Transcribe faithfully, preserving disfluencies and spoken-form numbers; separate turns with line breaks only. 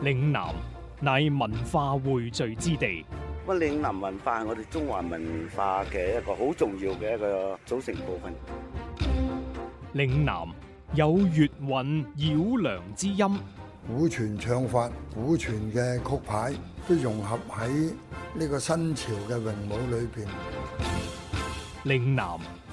嶺南乃文化匯聚之地，
乜嶺南文化係我哋中華文化嘅一個好重要嘅一個組成部分。
嶺南有粵韻繞梁之音，
古傳唱法、古傳嘅曲牌都融合喺呢個新潮嘅詠舞裏邊。
嶺南